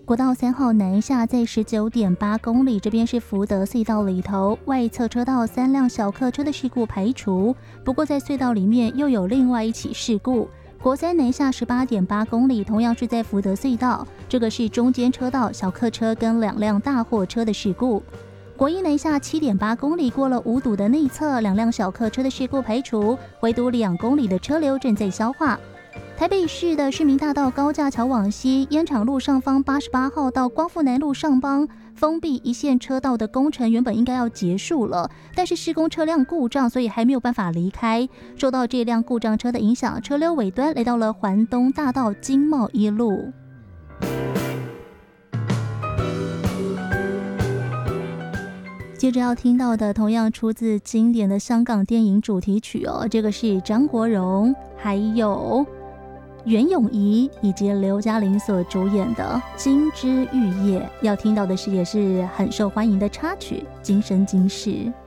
国道3号南下在 19.8 公里，这边是福德隧道里头，外侧车道3辆小客车的事故排除，不过在隧道里面又有另外一起事故。国3南下 18.8 公里，同样是在福德隧道，这个是中间车道小客车跟2辆大货车的事故。国1南下 7.8 公里，过了五堵的内侧，2辆小客车的事故排除，唯独2公里的车流正在消化。台北市的市民大道高架桥往西，烟厂路上方88号到光复南路上方封闭一线车道的工程原本应该要结束了，但是施工车辆故障，所以还没有办法离开。受到这辆故障车的影响，车流尾端来到了环东大道经贸一路。接着要听到的同样出自经典的香港电影主题曲哦，这个是张国荣还有袁咏仪以及刘嘉玲所主演的《金枝玉叶》，要听到的是也是很受欢迎的插曲《今生今世》。